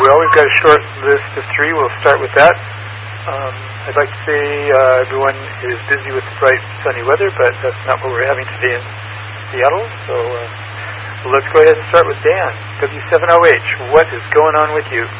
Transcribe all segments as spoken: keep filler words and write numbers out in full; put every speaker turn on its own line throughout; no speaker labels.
Well, we've got a short list of three. We'll start with that. Um, I'd like to say uh, everyone is busy with the bright, sunny weather, but that's not what we're having today in Seattle. So uh, let's go ahead and start with Dan, W seven O H. What is going on with you?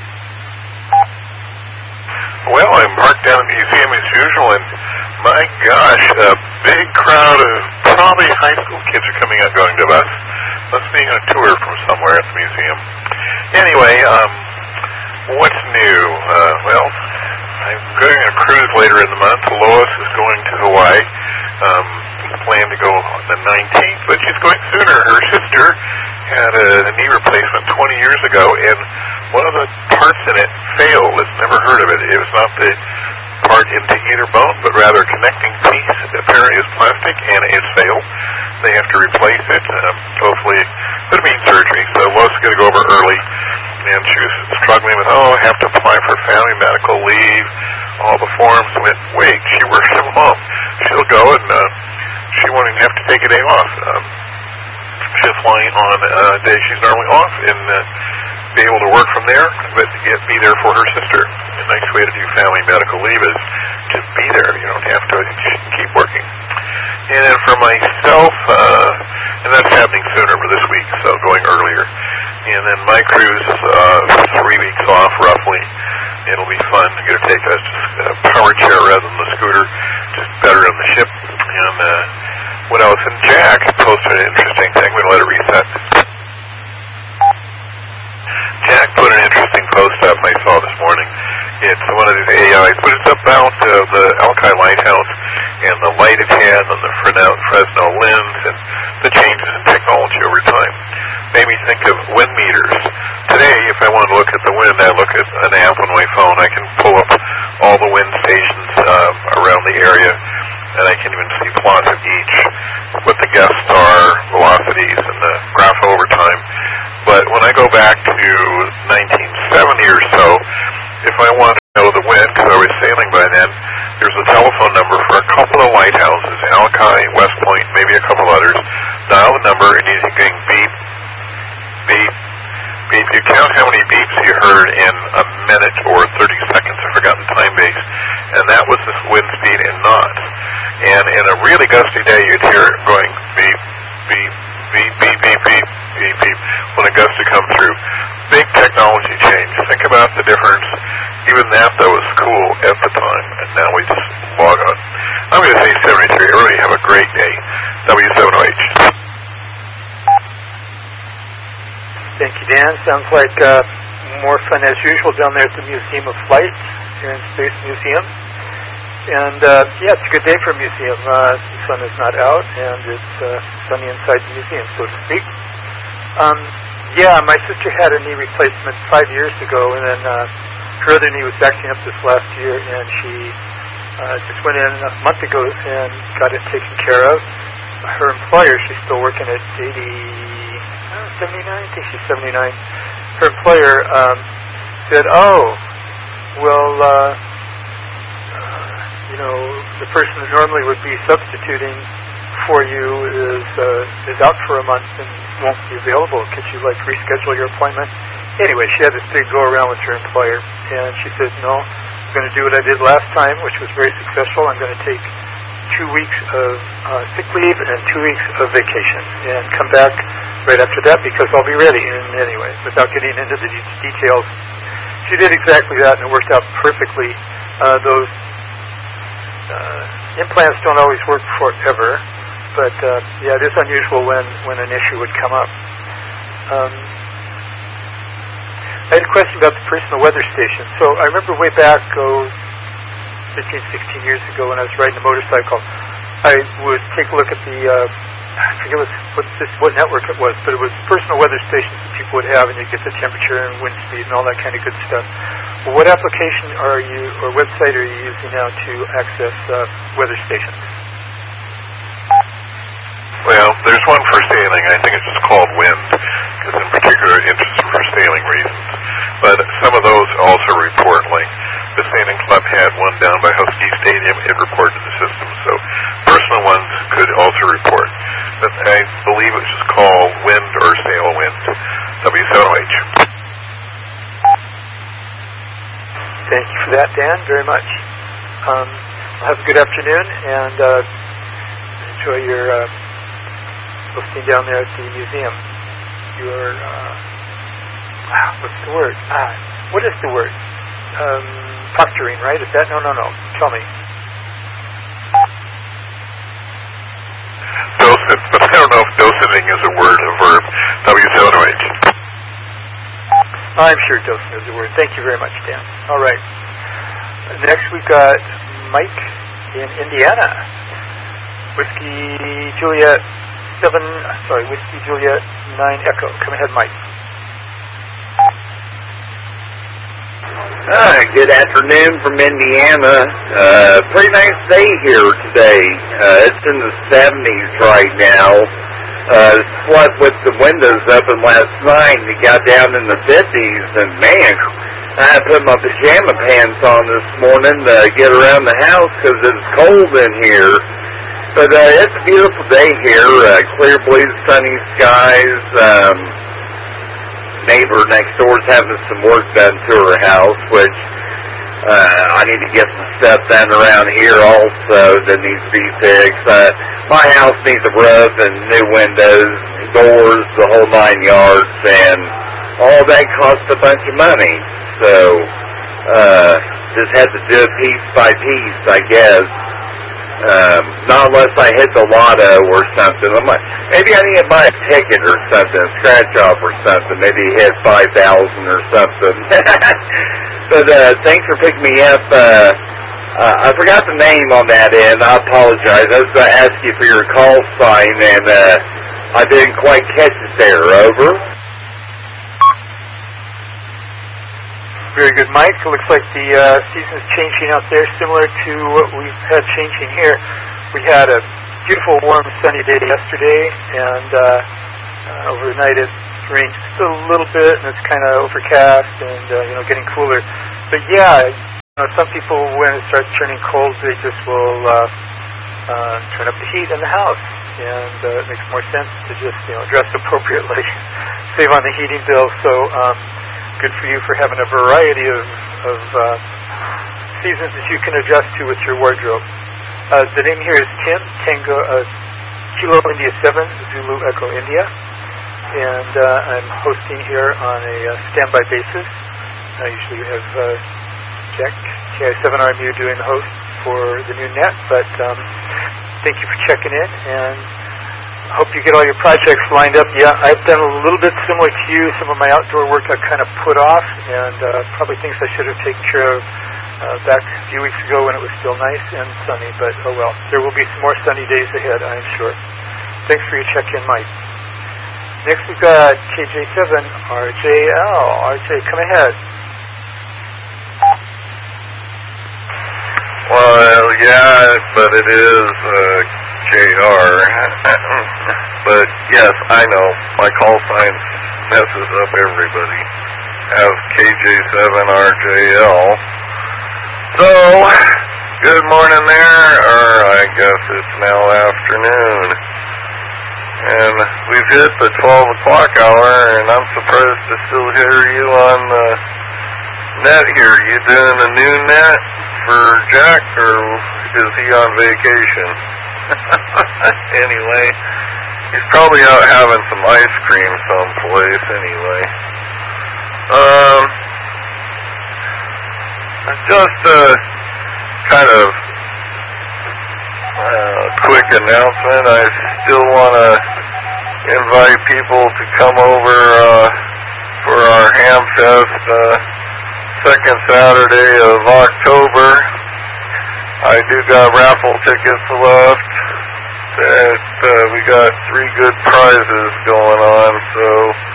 Well, I'm parked down at the museum as usual, and my gosh, a big crowd of probably high school kids are coming out going to the bus. Must be on a tour from somewhere at the museum. Anyway, um, what's new? Uh, well, I'm going on a cruise later in the month. Lois is going to Hawaii. Um, planned to go on the nineteenth, but she's going sooner. Her sister had a, a knee replacement twenty years ago, and one of the parts in it failed. It's never heard of it. It was not the part into either bone, but rather a connecting piece. Apparently it's plastic, and it's failed. They have to replace it. Um, hopefully, it could mean surgery. So Lois is going to go over early, and she was struggling with, oh, I have to apply for family medical leave, all the forms. I went, wait, she works from home. She'll go, and uh, she won't even have to take a day off. Um, she's flying on a day she's normally off, and uh, be able to work from there, but yet be there for her sister. A nice way to do family medical leave is to be there. You don't have to keep working. And then for myself, uh, and that's happening sooner for this week, so going earlier. And then my cruise, uh, three weeks off roughly. It'll be fun. I'm going to take a, a power chair rather than the scooter, just better on the ship. And uh, what else? And Jack posted an interesting thing. We're going to let it reset. Jack put an interesting post up I saw this morning. It's one of these A Is, but it's about uh, the Alki Lighthouse and the light it has on the Fresno lens and the changes in technology over time. Made me think of wind meters. Today, if I want to look at the wind, I look at an app on my phone. I can pull up all the wind stations uh, around the area, and I can even see plots of each, what the gusts are, velocities, and the graph over time. But when I go back to nineteen seventy or so, if I want to know the wind, because I was sailing by then, there's a telephone number for a couple of lighthouses, Alki, West Point, maybe a couple others. Dial the number, and you can beep, beep, beep. You count how many beeps you heard in a minute or thirty seconds. I've forgotten time base. And that was the wind speed in knots. And in a really gusty day, you'd hear it going beep, beep, beep, beep, beep, beep, beep, beep, when a gust would come through. Big technology change. Think about the difference. Even that, though, was cool at the time, and now we just log on. I'm going to say seventy-three. Everybody have a great day. W seven O H.
Thank you, Dan. Sounds like uh, more fun as usual down there at the Museum of Flight here in Space Museum. And, uh, yeah, it's a good day for a museum. Uh, the sun is not out, and it's uh, sunny inside the museum, so to speak. Um, yeah, my sister had a knee replacement five years ago, and then uh, her other knee was acting up this last year, and she uh, just went in a month ago and got it taken care of. Her employer, she's still working at eighty, uh, seventy-nine, I think she's seventy-nine. Her employer um, said, oh, well, uh, you know, the person who normally would be substituting for you is uh, is out for a month and won't be available. Could you, like, reschedule your appointment? Anyway, she had this big go-around with her employer, and she said, no, I'm going to do what I did last time, which was very successful. I'm going to take two weeks of uh, sick leave and two weeks of vacation and come back right after that because I'll be ready. And anyway, without getting into the de- details, she did exactly that, and it worked out perfectly. Uh, those Uh, implants don't always work forever, but uh, yeah, it is unusual when, when an issue would come up. Um, I had a question about the personal weather station. So I remember way back, oh, fifteen, sixteen years ago when I was riding a motorcycle, I would take a look at the, uh, I forget what, what, this, what network it was, but it was personal weather stations that people would have, and you get the temperature and wind speed and all that kind of good stuff. Well, what application are you, or website are you using now to access uh, weather stations?
Well, there's one for sailing. I think it's just called Wind, because in particular interested for sailing reasons. But some of those also report, like the Sailing Club had one down by Husky Stadium. It reported the system, so personal ones could also report. But I believe it's just called Wind or Sail Wind. W seven O H.
Thank you for that, Dan, very much. Um, have a good afternoon, and uh, enjoy your uh, listening down there at the museum. Your, uh, wow, what's the word? Ah, what is the word? Um, proctoring, right? Is that? No, no, no. Tell me.
Docent, but I don't know if docenting is a word, a verb. W seven O H.
I'm sure docent is a word. Thank you very much, Dan. All right. Next we've got Mike in Indiana. Whiskey Juliet seven, sorry, Whiskey Juliet nine Echo. Come ahead, Mike.
Hi, good afternoon from Indiana. Uh, pretty nice day here today. Uh, it's in the seventies right now. Uh, slept with the windows open last night and it got down in the fifties, and man, I put my pajama pants on this morning to get around the house because it's cold in here. But uh, it's a beautiful day here. Uh, clear blue, sunny skies. Um, neighbor next door is having some work done to her house, which uh, I need to get some stuff done around here also that needs to be fixed. Uh, my house needs a roof and new windows, doors, the whole nine yards, and all that costs a bunch of money. So uh, just have to do it piece by piece, I guess. Um, not unless I hit the lotto or something. I'm like, maybe I need to buy a ticket or something, a scratch off or something. Maybe hit five thousand or something. But uh, thanks for picking me up. Uh, uh, I forgot the name on that end. I apologize. I was going to ask you for your call sign, and uh, I didn't quite catch it there. Over.
Very good, Mike. It looks like the uh, season's changing out there, similar to what we've had changing here. We had a beautiful, warm, sunny day yesterday, and uh, uh, overnight it rained just a little bit, and it's kind of overcast and uh, you know, getting cooler. But yeah, you know, some people, when it starts turning cold, they just will uh, uh, turn up the heat in the house, and uh, it makes more sense to just, you know, dress appropriately, save on the heating bill. So. Um, Good for you for having a variety of, of uh, seasons that you can adjust to with your wardrobe. Uh, the name here is Tim, Tango, uh, Kilo India seven, Zulu Echo India. And uh, I'm hosting here on a uh, standby basis. I usually have uh, Jack, K I seven R M U, doing the host for the new net. But um, thank you for checking in, and hope you get all your projects lined up. Yeah, I've done a little bit similar to you. Some of my outdoor work I kind of put off, and uh, probably things I should have taken care of uh, back a few weeks ago when it was still nice and sunny. But oh well, there will be some more sunny days ahead, I'm sure. Thanks for your check-in, Mike. Next we've got K J seven R J L. R J, come ahead.
Well, yeah, but it is uh, J R. But yes, I know my call sign messes up everybody. Have K J seven R J L. So, good morning there, or I guess it's now afternoon. And we've hit the twelve o'clock hour, and I'm surprised to still hear you on the net here. You doing a new net for Jack, or is he on vacation? Anyway, he's probably out having some ice cream someplace anyway. Um, just a kind of uh, quick announcement. I still want to invite people to come over uh, for our Ham Fest uh, second Saturday of October. I do got raffle tickets left. That uh, we got three good prizes going on, so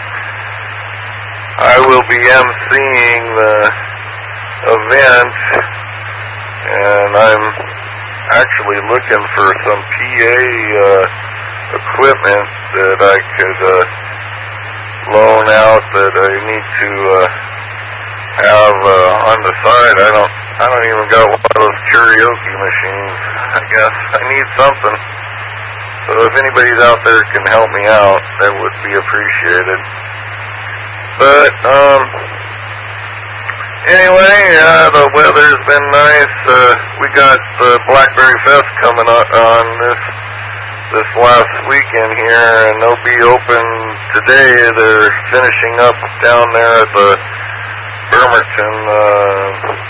I will be emceeing the event, and I'm actually looking for some P A uh, equipment that I could uh, loan out that I need to uh, have uh, on the side. I don't I don't even got one of those karaoke machines. I guess I need something. So if anybody's out there can help me out, that would be appreciated. But um, Anyway, uh, the weather's been nice. Uh, we got the Blackberry Fest coming on, on this this last weekend here, and they'll be open today. They're finishing up down there at the Bremerton uh,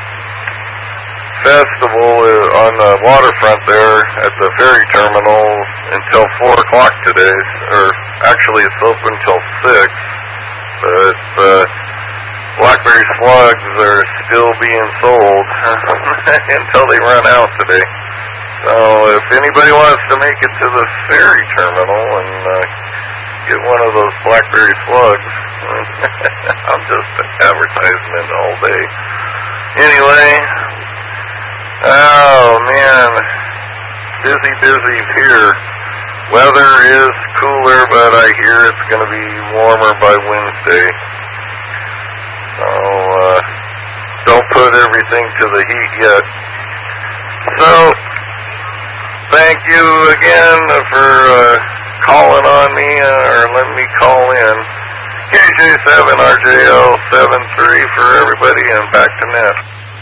Festival on the waterfront there at the ferry terminal until four o'clock today. Or actually, it's open till six. But uh, Blackberry slugs are still being sold until they run out today. So if anybody wants to make it to the ferry terminal and uh, get one of those Blackberry slugs, I'm just an advertisement all day. Anyway, oh man, busy, busy here. Weather is cooler, but I hear it's going to be warmer by Wednesday. So uh, don't put everything to the heat yet. So thank you again for uh, calling on me uh, or letting me call in. K J seven R J L seven three for everybody, and back to net.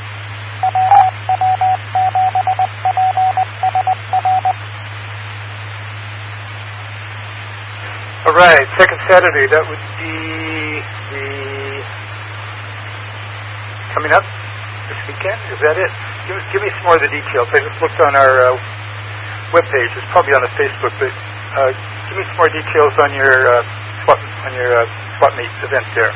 All right, second Saturday, that would be the coming up this weekend. Is that it? Give, give me some more of the details. I just looked on our uh, webpage. It's probably on the Facebook, but uh, give me some more details on your uh, swap on your uh, swap meet event there.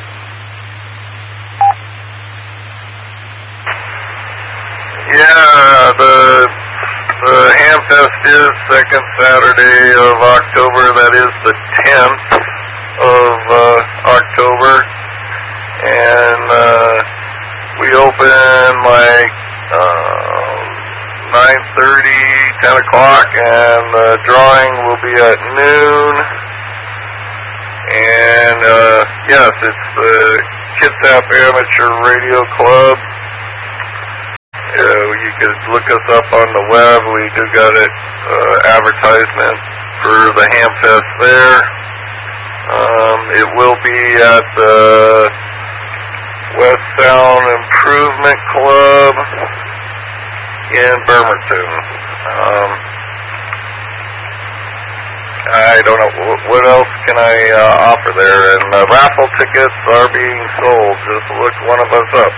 Yeah, the the Hamfest is second Saturday of October. That is the tenth of uh, October, and uh, we open like uh, nine thirty, ten o'clock, and the drawing will be at noon. And uh, yes, it's the Kitsap Amateur Radio Club. Uh, you could look us up on the web. We do got it uh, advertisement for the Hamfest there. Um, it will be at the West Sound Improvement Club in Bremerton. Um, I don't know what else can I uh, offer there. And uh, raffle tickets are being sold. Just look one of us up.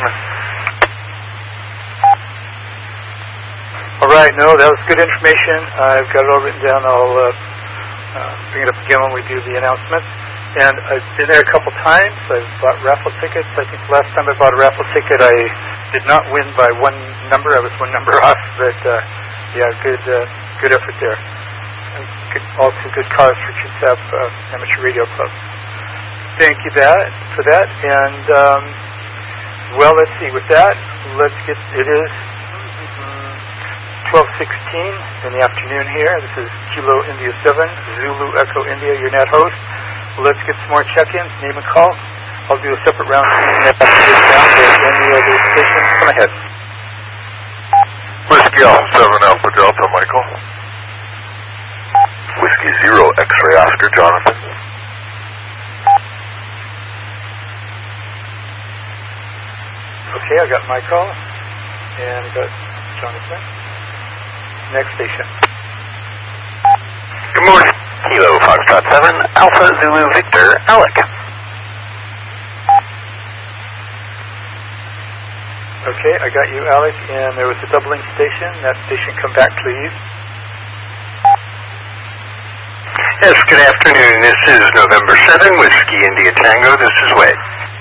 All right, no, that was good information. I've got it all written down. I'll uh, uh, bring it up again when we do the announcements. And I've been there a couple times. I've bought raffle tickets. I think the last time I bought a raffle ticket, I did not win by one number. I was one number off. But uh, yeah, good, uh, good effort there. And good, all two good cause for Kitsap uh, Amateur Radio Club. Thank you that for that. And um, well, let's see. With that, let's get. It is twelve sixteen in the afternoon here. This is Kilo India seven, Zulu Echo India, your net host. Let's get some more check-ins, name and call. I'll do a separate round after this round at any other stations. Come ahead.
Whiskey Alpha seven Alpha Delta, Michael. Whiskey zero X-Ray Oscar, Jonathan.
Okay, I got my call. And I got Jonathan. Next station.
Good morning. Kilo Foxtrot seven, Alpha Zulu Victor, Alec.
Okay, I got you, Alec, and there was a doubling station. That station, come back, please.
Yes, good afternoon. This is November seventh, Whiskey India Tango. This is Wade.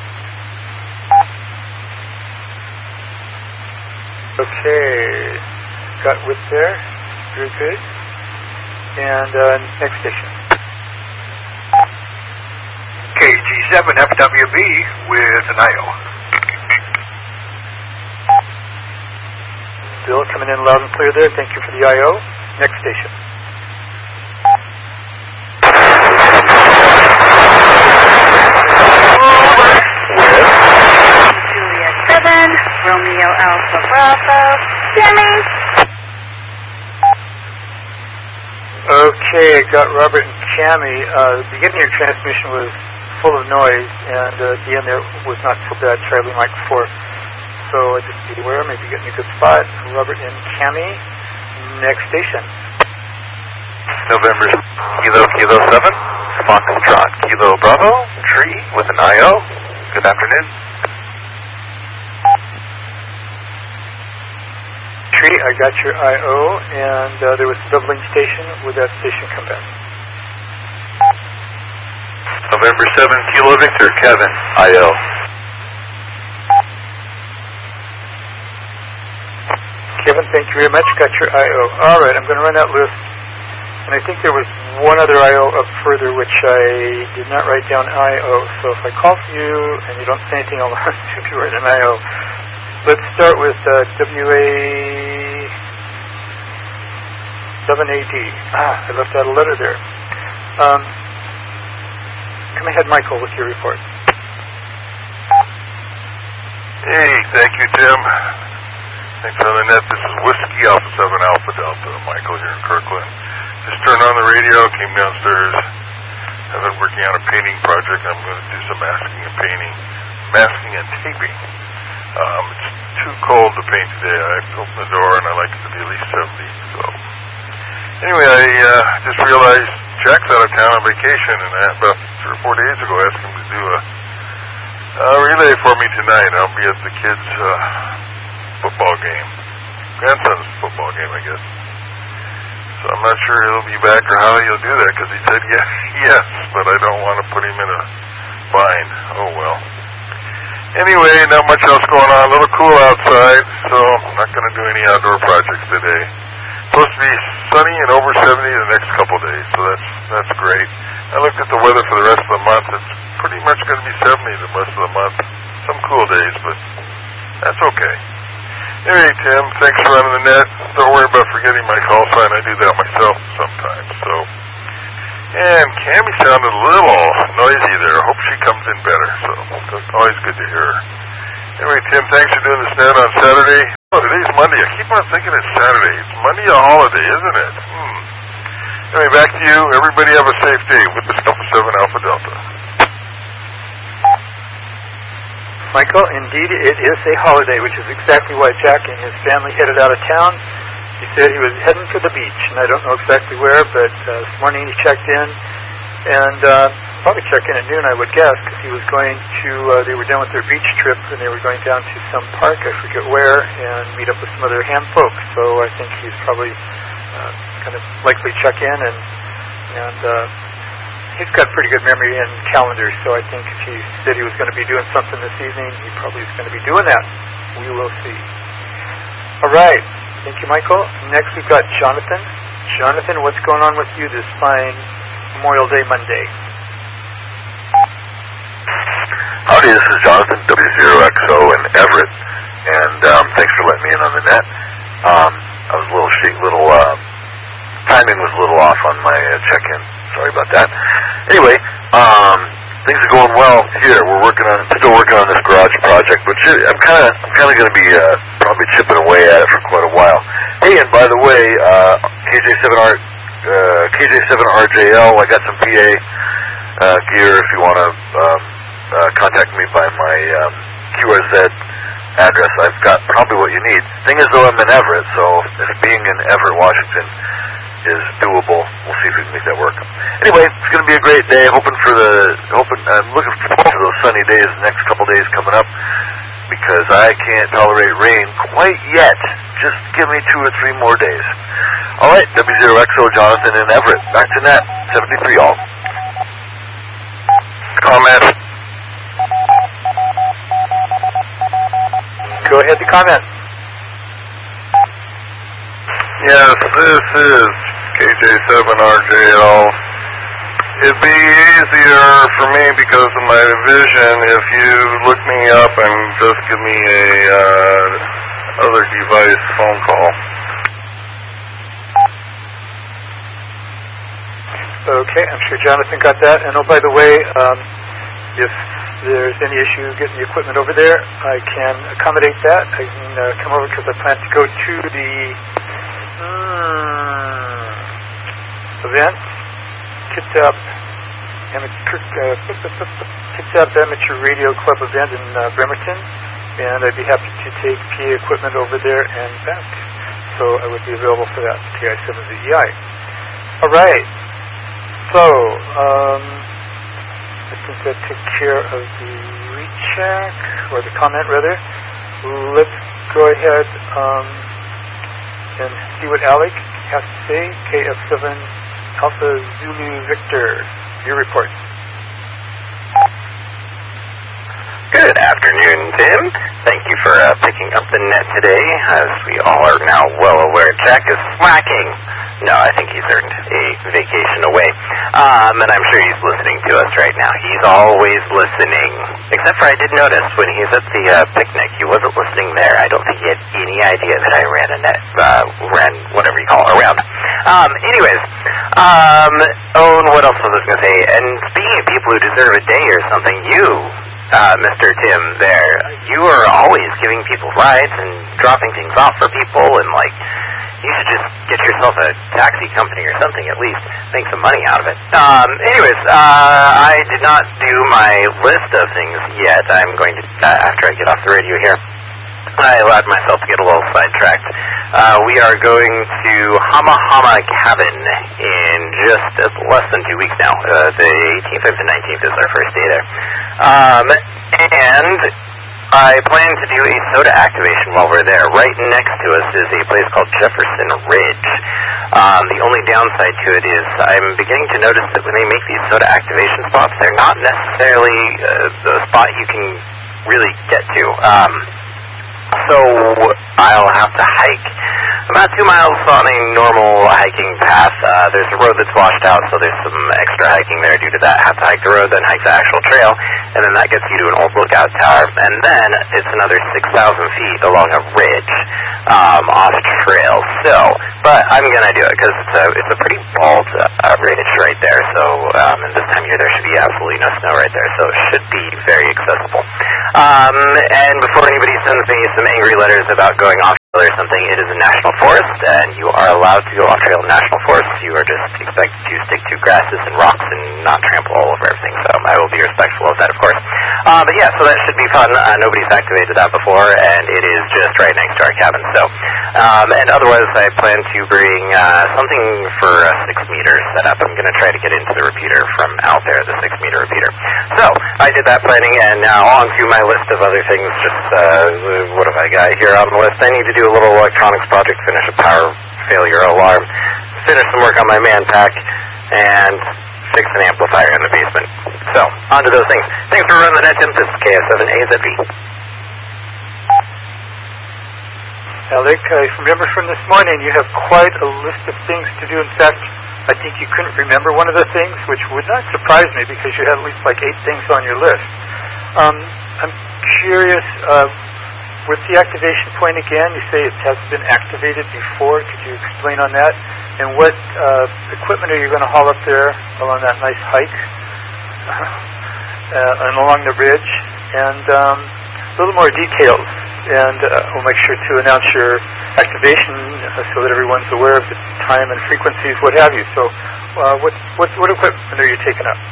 Okay, got Whit there. Very good. And uh, next station.
K G seven F W B with an I O.
Bill coming in loud and clear there. Thank you for the I O. Next station.
Juliet seven, Romeo Alpha Bravo, Jimmy.
Okay, got Robert and Cammy. Uh, the beginning of your transmission was full of noise, and uh, at the end there was not so bad traveling like before. So uh, just be aware, maybe getting a good spot. Robert and Cami, next station.
November Kilo Kilo seven, Foxtrot Kilo Bravo, Tree with an I O. Good afternoon.
Tree, I got your I O, and uh, there was a doubling station. Would that station come back?
November seven Kilo Victor, Kevin, I O.
Kevin, thank you very much. Got your I O. All right, I'm going to run that list. And I think there was one other I O up further which I did not write down I O. So if I call for you and you don't say anything, I'll assume you write an I O. Let's start with uh, W A seven A D. Ah, I left out a letter there. Um, come ahead, Michael, with your report.
Hey, thank you, Tim. Thanks for the net. This is Whiskey Alpha seven Alpha Delta. Michael here in Kirkland. Just turned on the radio, came downstairs. I've been working on a painting project. I'm going to do some masking and painting, masking and taping. Um, it's too cold to paint today. I opened the door and I like it to be at least seventy. So anyway, I uh, just realized Jack's out of town on vacation, and I, about three or four days ago, I asked him to do a, a relay for me tonight. I'll be at the kids' uh, football game, grandson's football game, I guess. So I'm not sure he'll be back or how he'll do that, because he said yes, yes, but I don't want to put him in a bind. Oh well. Anyway, not much else going on. A little cool outside, so I'm not going to do any outdoor projects today. Supposed to be sunny and over seventy the next couple days, so that's that's great. I looked at the weather for the rest of the month. It's pretty much going to be seventy the rest of the month. Some cool days, but that's okay. Anyway, Tim, thanks for running the net. Don't worry about forgetting my call sign. I do that myself sometimes. So, and Cammy sounded a little noisy there. Hope she comes in better. So, it's always good to hear her. Anyway, Tim, thanks for doing this net on Saturday. Oh, today's Monday. I keep on thinking it's Saturday. It's Monday a holiday, isn't it? Hmm. Anyway, back to you. Everybody have a safe day with the Alpha seven Alpha Delta.
Michael, indeed it is a holiday, which is exactly why Jack and his family headed out of town. He said he was heading to the beach, and I don't know exactly where, but uh, this morning he checked in, and uh, probably checked in at noon, I would guess, because he was going to, uh, they were done with their beach trip, and they were going down to some park, I forget where, and meet up with some other ham folks. So I think he's probably uh, going to likely check in, and, and uh, he's got pretty good memory and calendar, so I think if he said he was going to be doing something this evening, he probably is going to be doing that. We will see. All right. Thank you, Michael. Next, we've got Jonathan. Jonathan, what's going on with you this fine Memorial Day Monday?
Howdy, this is Jonathan, W zero X O in Everett, and um, thanks for letting me in on the net. Um, I was a little shake, little, uh, timing was a little off on my uh, check-in. Sorry about that. Anyway, um, things are going well here. We're working on, still working on this garage project, but I'm kind of, I'm kind of going to be uh, probably chipping away at it for quite a while. Hey, and by the way, uh, K J seven R, uh, K J seven R J L. I got some P A uh, gear. If you want to um, uh, contact me by my um, Q R Z address, I've got probably what you need. Thing is, though, I'm in Everett, so if being in Everett, Washington is doable, we'll see if we can make that work. Anyway, it's going to be a great day. Hoping for the, hoping, I'm looking forward to those sunny days, the next couple days coming up, because I can't tolerate rain quite yet. Just give me two or three more days. All right, W zero X O Jonathan in Everett. Back to net, seventy-three all.
Comment.
Go ahead to comment.
Yes, this is K J seven R J L. It'd be easier for me because of my vision if you look me up and just give me a uh, other device phone call.
Okay, I'm sure Jonathan got that. And oh, by the way, um, if there's any issue getting the equipment over there, I can accommodate that. I can uh, come over because I plan to go to the um, event, Kit Up amateur, uh, Kitsap Amateur Radio Club event in uh, Bremerton, and I'd be happy to take P A equipment over there and back. So I would be available for that, K I seven Z E I. All right. So, um, I think that took care of the recheck, or the comment, rather. Let's go ahead um, and see what Alec has to say. K F seven Alpha Zulu Victor, your report.
Good afternoon, Tim. Thank you for uh, picking up the net today. As we all are now well aware, Jack is slacking. No, I think he's earned a vacation away. Um, and I'm sure he's listening to us right now. He's always listening. Except for I did notice when he's at the uh, picnic, he wasn't listening there. I don't think he had any idea that I ran a net, uh, ran whatever you call it, around. Um, anyways, um, oh, and what else was I going to say? And speaking of people who deserve a day or something, you... Uh, Mister Tim there, you are always giving people rides and dropping things off for people, and like, you should just get yourself a taxi company or something, at least make some money out of it. Um, anyways, uh, I did not do my list of things yet. I'm going to, uh, after I get off the radio here, I allowed myself to get a little sidetracked. Uh, we are going to Hama Hama Cabin in just uh, less than two weeks now. Uh, the eighteenth or the nineteenth is our first day there. Um, and I plan to do a soda activation while we're there. Right next to us is a place called Jefferson Ridge. Um, the only downside to it is I'm beginning to notice that when they make these soda activation spots, they're not necessarily uh, the spot you can really get to. Um, So I'll have to hike about two miles on a normal hiking path. Uh, there's a road that's washed out, so there's some extra hiking there due to that. I have to hike the road, then hike the actual trail, and then that gets you to an old lookout tower. And then it's another six thousand feet along a ridge um, off trail. So, but I'm going to do it because it's a, it's a pretty bald uh, ridge right there. So, um, and this time of year there should be absolutely no snow right there, so it should be very accessible. Um, and before anybody sends me some angry letters about going off trail or something, it is a national forest, and you are allowed to go off trail in national forests. You are just expected to stick to grasses and rocks and not trample all over everything. So I will be respectful of that, of course. Uh, but yeah, so that should be fun. Uh, nobody's activated that before, and it is just right next to our cabin. So, um, and otherwise, I plan to bring uh, something for a six meter setup. I'm going to try to get into the repeater from out there, the six meter repeater. So I did that planning, and now on to my list of other things. Just uh, what have I got here on the list? I need to do a little electronics project, finish a power failure alarm, finish some work on my man pack, and fix an amplifier in the basement. So, on to those things. Thanks for running the net, Tim. This is K S seven A Z B.
Alec, I remember from this morning you have quite a list of things to do. In fact, I think you couldn't remember one of the things, which would not surprise me because you had at least like eight things on your list. Um, I'm curious, uh, with the activation point again, you say it has been activated before. Could you explain on that? And what uh, equipment are you going to haul up there along that nice hike uh, and along the ridge? And um, a little more details. And uh, we'll make sure to announce your activation uh, so that everyone's aware of the time and frequencies, what have you. So uh, what, what, what equipment are you taking up?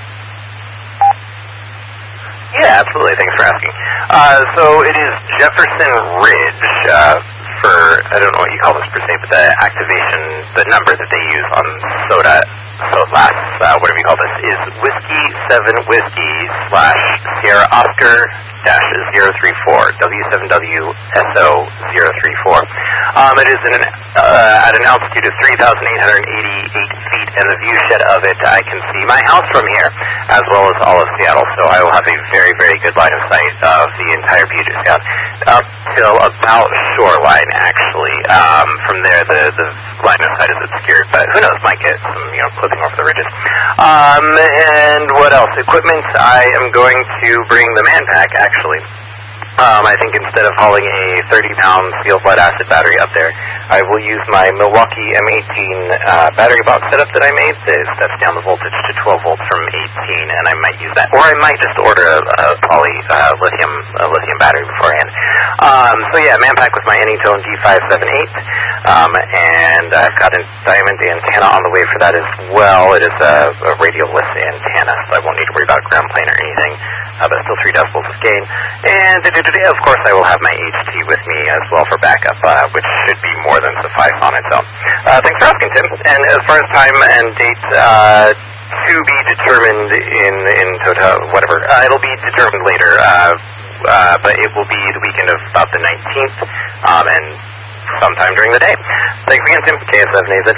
Yeah, absolutely. Thanks for asking. Uh, so it is Jefferson Ridge uh, for, I don't know what you call this per se, but the activation, the number that they use on soda, so last, uh, whatever you call this, is Whiskey seven Whiskey slash Sierra Oscar dash zero three four, W seven W S O zero three four. Um, it is in an, uh, at an altitude of three thousand eight hundred eighty-eight feet, and the view shed of it, I can see my house from here, as well as all of Seattle, so I will have a very, very good line of sight of the entire Puget Sound, up till about shoreline, actually. Um, from there, the, the line of sight is obscured, but who knows, might get some, you know, clipping over the ridges. Um, and what else? Equipment, I am going to bring the man pack, actually. Um, I think instead of hauling a thirty pound steel lead acid battery up there, I will use my Milwaukee M eighteen uh, battery box setup that I made that steps down the voltage to twelve volts from eighteen, and I might use that. Or I might just order a, a poly uh, lithium a lithium battery beforehand. Um, so yeah, Manpack with my Anytone D five seventy-eight, um, and I've got a diamond antenna on the way for that as well. It is a, a radialess antenna, so I won't need to worry about ground plane or anything, uh, but still three decibels of gain. And of course I will have my H T with me as well for backup, uh, which should be more than suffice on its own. Uh, thanks for asking, Tim. And as far as time and date, uh, to be determined in in total, whatever. Uh, it'll be determined later, uh, uh, but it will be the weekend of about the nineteenth, um, and sometime during the day. Thanks again, Tim. K S seven A Z V.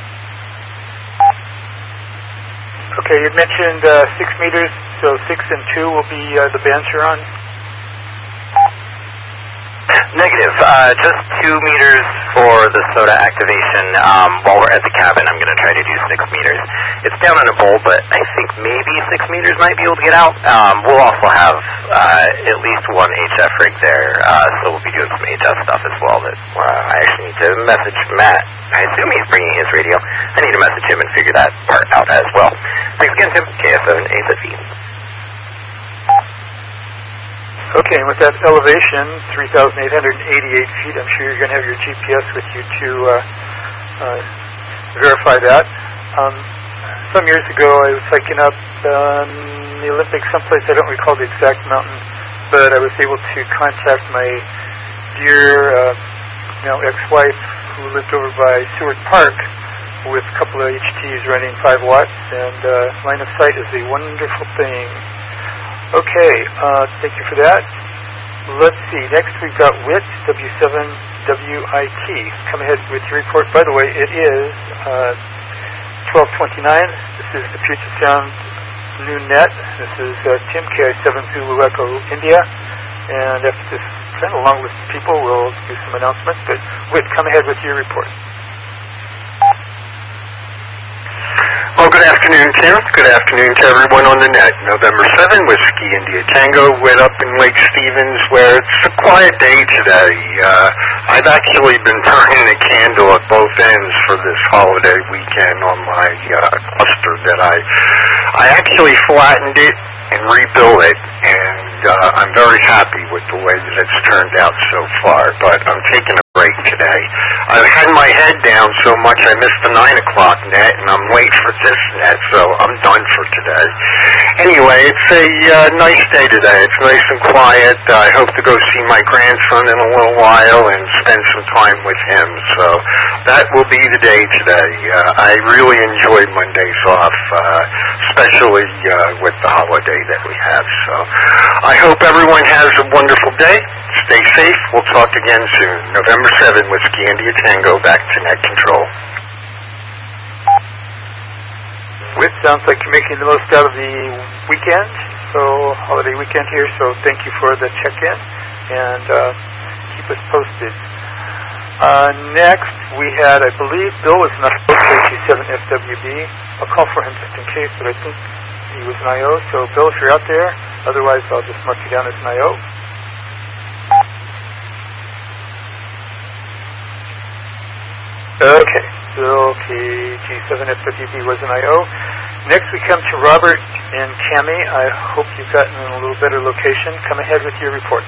Okay, you mentioned uh, six meters, so six and two will be uh, the bands you're on?
Negative. Uh, just two meters for the soda activation. Um, while we're at the cabin, I'm going to try to do six meters. It's down in a bowl, but I think maybe six meters might be able to get out. Um, we'll also have uh, at least one H F rig there, uh, so we'll be doing some H F stuff as well. That uh, I actually need to message Matt. I assume he's bringing his radio. I need to message him and figure that part out as well. Thanks again, Tim. K S seven A Z V.
Okay, and with that elevation, three thousand eight hundred eighty-eight feet, I'm sure you're going to have your G P S with you to uh, uh, verify that. Um, some years ago, I was hiking up um, the Olympic someplace, I don't recall the exact mountain, but I was able to contact my dear uh, you know, ex-wife who lived over by Seward Park with a couple of H Ts running five watts, and uh, line of sight is a wonderful thing. Okay, uh, thank you for that. Let's see, next we've got W I T, W seven W I T. Come ahead with your report. By the way, it is uh, twelve twenty-nine. This is the Puget Sound New Net. This is uh, Tim, K I seven Zulu Echo, India. And after this kind of long list of people, we'll do some announcements. But W I T, come ahead with your report.
Well, good afternoon, Tim. Good afternoon to everyone on the net. November seventh, Whiskey India Tango, went up in Lake Stevens, where it's a quiet day today. Uh, I've actually been burning a candle at both ends for this holiday weekend on my uh, cluster that I, I actually flattened it and rebuilt it, and uh, I'm very happy with the way that it's turned out so far, but I'm taking a break today. I've had my head down so much I missed the nine o'clock net, and I'm late for this net, so I'm done for today. Anyway, it's a uh, nice day today. It's nice and quiet. I hope to go see my grandson in a little while and spend some time with him, so that will be the day today. Uh, I really enjoyed Mondays off, uh, especially uh, with the holiday that we have, so I hope everyone has a wonderful day. Stay safe. We'll talk again soon. November seventh, Whiskey India Tango, back to net control.
W I T sounds like you're making the most out of the weekend, so holiday weekend here, so thank you for the check-in, and uh, keep us posted. Uh, next, we had, I believe, Bill was not supposed to G seven F W B. I'll call for him just in case, but I think he was an I O. So, Bill, if you're out there, otherwise I'll just mark you down as an I O. Okay, Bill K G seven F W B was an I O. Next, we come to Robert and Cami. I hope you've gotten in a little better location. Come ahead with your report.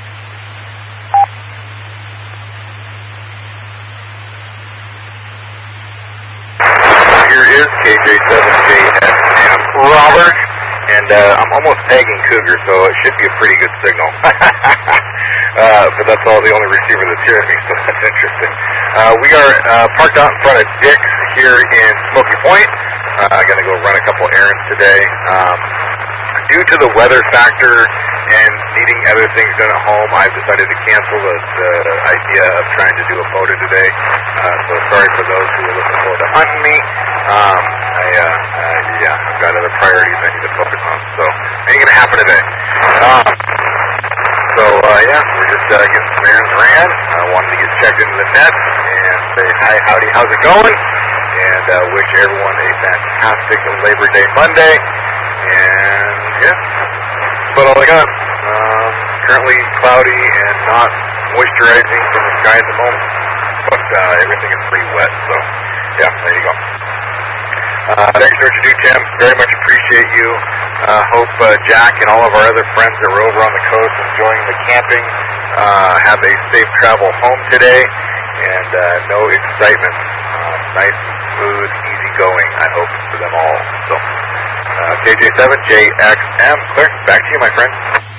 Here is K J seven J S M Robert, and uh, I'm almost tagging Cougar, so it should be a pretty good signal. uh, but that's all the only receiver that's hearing me, so that's interesting. Uh, we are uh, parked out in front of Dick's here in Smoky Point. Uh, I'm going to go run a couple errands today. Um, due to the weather factor and needing other things done at home, I've decided to cancel the, the idea of trying to do a photo today. Uh, so sorry for those who are looking forward to hunting me. Um, I, uh, uh, yeah, I've got other priorities I need to focus on, so ain't going to happen today. Um, so, uh, yeah, we're just uh, getting some errands ran. I wanted to get checked into the net and say hi, howdy, how's it going? And uh, wish everyone a fantastic Labor Day Monday. And, yeah, that's about all I got. Um, currently cloudy and not moisturizing from the sky at the moment. But uh, everything is pretty wet, so, yeah, there you go. Uh, thanks for what you do, Tim. Very much appreciate you. Uh, hope uh, Jack and all of our other friends that were over on the coast just enjoying the camping. Uh, have a safe travel home today, and uh, no excitement. Uh, nice, smooth, easy going, I hope, for them all. So, uh, K J seven J X M, Claire, back to you, my friend.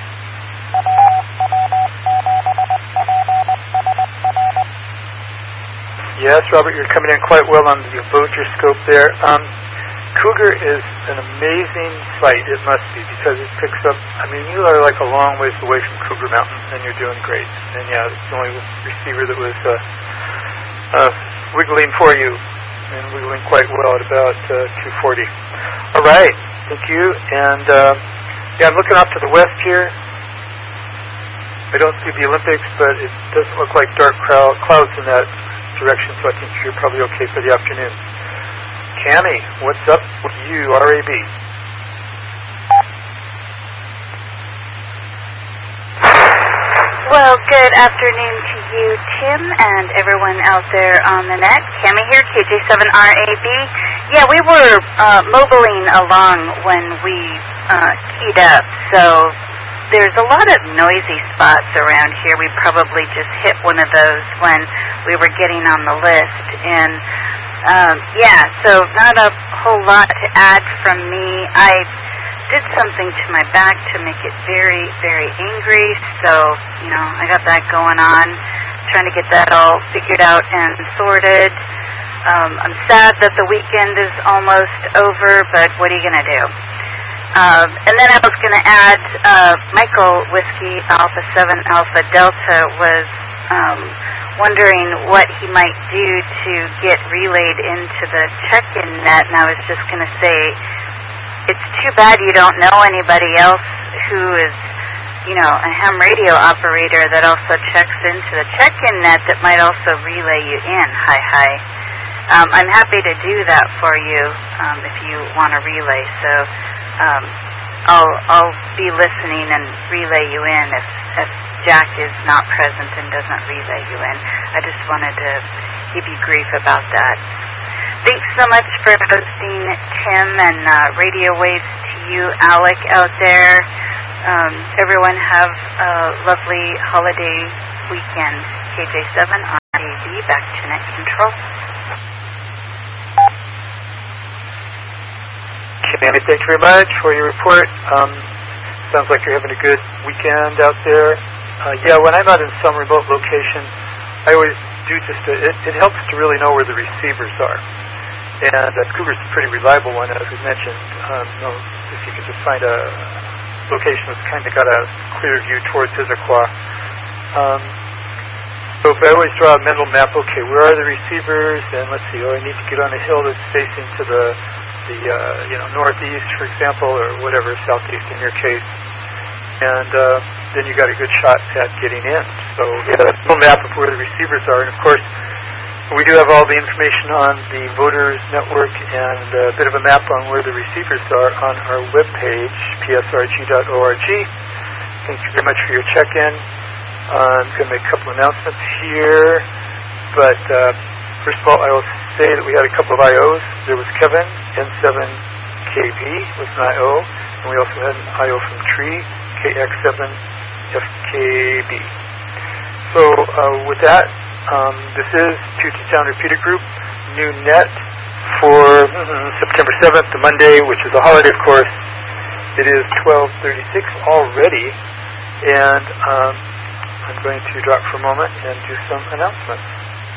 Yes, Robert, you're coming in quite well on the Voyager scope there. Um, Cougar is an amazing sight, it must be, because it picks up, I mean, you are like a long ways away from Cougar Mountain, and you're doing great. And yeah, it's the only receiver that was uh, uh, wiggling for you, and wiggling quite well at about uh, two forty. All right, thank you. And uh, yeah, I'm looking off to the west here. I don't see the Olympics, but it doesn't look like dark crowd, clouds in that direction, so I think you're probably okay for the afternoon. Cammie, what's up with you, R A B?
Well, good afternoon to you, Tim, and everyone out there on the net. Cammie here, K J seven R A B. Yeah, we were uh, mobiling along when we uh, keyed up, so there's a lot of noisy spots around here. We probably just hit one of those when we were getting on the list. And, um, yeah, so not a whole lot to add from me. I did something to my back to make it very, very angry. So, you know, I got that going on, trying to get that all figured out and sorted. Um, I'm sad that the weekend is almost over, but what are you going to do? Um, and then I was going to add, uh, Michael Whiskey Alpha seven Alpha Delta was um, wondering what he might do to get relayed into the check-in net, and I was just going to say, it's too bad you don't know anybody else who is, you know, a ham radio operator that also checks into the check-in net that might also relay you in. Hi, hi. Um, I'm happy to do that for you um, if you want to relay. So um, I'll I'll be listening and relay you in if, if Jack is not present and doesn't relay you in. I just wanted to give you grief about that. Thanks so much for hosting, Tim, and uh, radio waves to you, Alec, out there. Um, everyone have a lovely holiday weekend. K J seven R A B, back to net control.
Cammie, thank you very much for your report. Um, sounds like you're having a good weekend out there. Uh, yeah, when I'm out in some remote location, I always do just, a, it, it helps to really know where the receivers are. And uh, Cougar's a pretty reliable one, as we mentioned. Um, you know, if you can just find a location that's kind of got a clear view towards Issaquah. Um, so if I always draw a mental map, okay, where are the receivers? And let's see, oh, I need to get on a hill that's facing to the the uh, you know, northeast, for example, or whatever, southeast in your case, and uh, then you got a good shot at getting in. So yeah, a little map of where the receivers are, and of course, we do have all the information on the Voters Network and a bit of a map on where the receivers are on our webpage, p s r g dot org. Thank you very much for your check-in. Uh, I'm going to make a couple announcements here, but uh, first of all, I will say that we had a couple of I Os. There was Kevin, N seven K B was an I O, and we also had an I O from Tree, K X seven F K B. So uh, with that, um, this is Puget Sound Repeater Group, new net for mm, September seventh, the Monday, which is a holiday, of course. It is twelve thirty-six already, and um, I'm going to drop for a moment and do some announcements.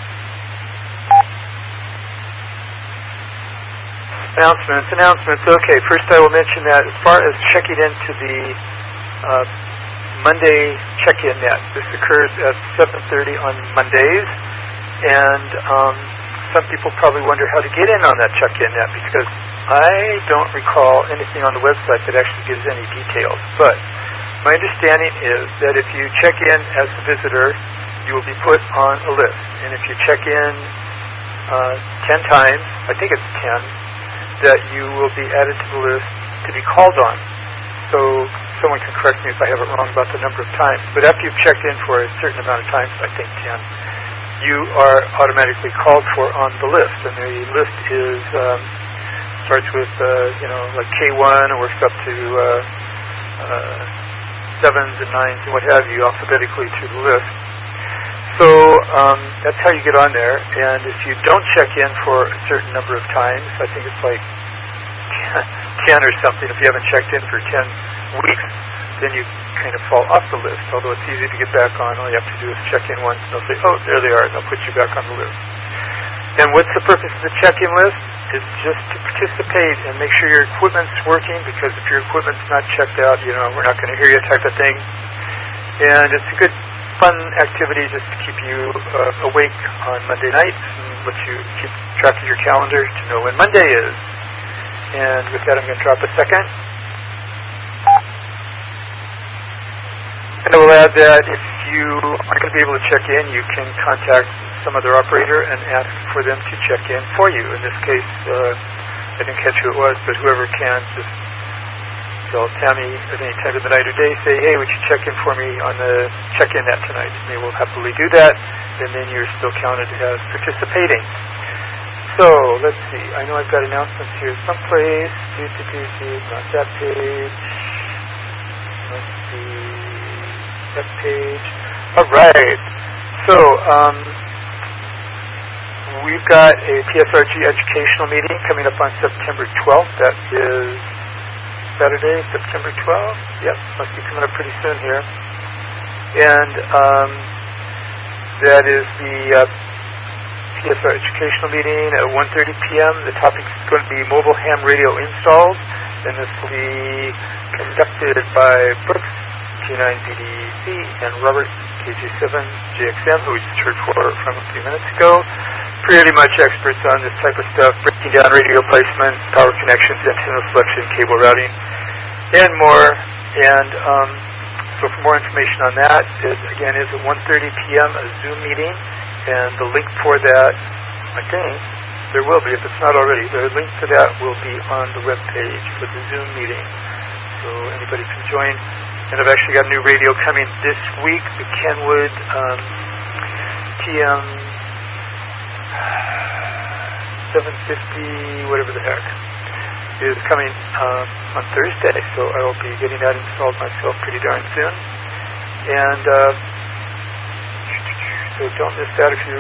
Announcements, announcements. Okay, first I will mention that as far as checking into the uh, Monday check-in net, this occurs at seven thirty on Mondays, and um, some people probably wonder how to get in on that check-in net because I don't recall anything on the website that actually gives any details. But my understanding is that if you check in as a visitor, you will be put on a list. And if you check in uh, ten times, I think it's ten, that you will be added to the list to be called on. So someone can correct me if I have it wrong about the number of times. But after you've checked in for a certain amount of times, I think ten, you are automatically called for on the list. And the list is um, starts with, uh, you know, like K one and works up to uh, uh, sevens and nines and what have you alphabetically through the list. So um, that's how you get on there. And if you don't check in for a certain number of times, I think it's like ten or something, if you haven't checked in for ten weeks, then you kind of fall off the list. Although it's easy to get back on. All you have to do is check in once, and they'll say, oh, there they are, and they'll put you back on the list. And what's the purpose of the check-in list? It's just to participate and make sure your equipment's working, because if your equipment's not checked out, you know, we're not going to hear you type of thing. And it's a good, fun activity just to keep you uh, awake on Monday nights and let you keep track of your calendar to know when Monday is. And with that, I'm going to drop a second. And I will add that if you aren't going to be able to check in, you can contact some other operator and ask for them to check in for you. In this case, uh, I didn't catch who it was, but whoever can, just tell Tammy at any time of the night or day, say, hey, would you check in for me on the check-in net tonight? And they will happily do that, and then you're still counted as participating. So, let's see. I know I've got announcements here someplace. Do, do, do, do. Not that page. Let's see. That page. All right. So, um, we've got a P S R G educational meeting coming up on September twelfth. That is Saturday, September twelfth. Yep, must be coming up pretty soon here. And um, that is the uh, P S R educational meeting at one thirty p.m. The topic is going to be mobile ham radio installs, and this will be conducted by Brooks, T nine B D C, and Robert, K J seven J X M, who we just heard for, from a few minutes ago. Pretty much experts on this type of stuff, breaking down radio placement, power connections, antenna selection, cable routing, and more. And um, so for more information on that, it again is at one thirty p.m. a Zoom meeting, and the link for that, I think, there will be, if it's not already, the link to that will be on the web page for the Zoom meeting. So anybody can join. And I've actually got a new radio coming this week, the Kenwood um, T M seven fifty, whatever the heck, is coming um, on Thursday. So I will be getting that installed myself pretty darn soon. And uh, so don't miss that if you